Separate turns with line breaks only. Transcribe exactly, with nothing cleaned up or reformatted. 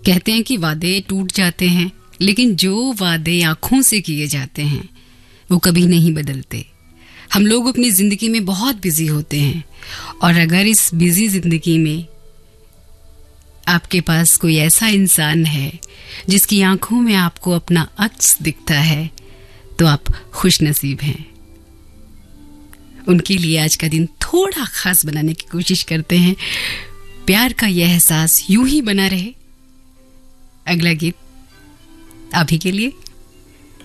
कहते हैं कि वादे टूट जाते हैं, लेकिन जो वादे आंखों से किए जाते हैं वो कभी नहीं बदलते। हम लोग अपनी जिंदगी में बहुत बिजी होते हैं, और अगर इस बिजी जिंदगी में आपके पास कोई ऐसा इंसान है जिसकी आंखों में आपको अपना अक्स दिखता है, तो आप खुशनसीब हैं। उनके लिए आज का दिन थोड़ा खास बनाने की कोशिश करते हैं। प्यार का यह एहसास यूं ही बना रहे। अगला गीत अभी के लिए